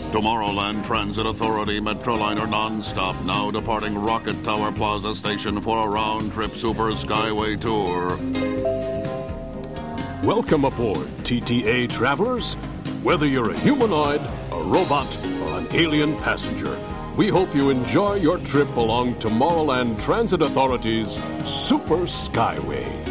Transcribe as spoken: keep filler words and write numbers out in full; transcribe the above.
Tomorrowland Transit Authority Metroliner Nonstop now departing Rocket Tower Plaza Station for a round-trip Super Skyway tour. Welcome aboard, T T A travelers. Whether you're a humanoid, a robot, or an alien passenger, we hope you enjoy your trip along Tomorrowland Transit Authority's Super Skyway.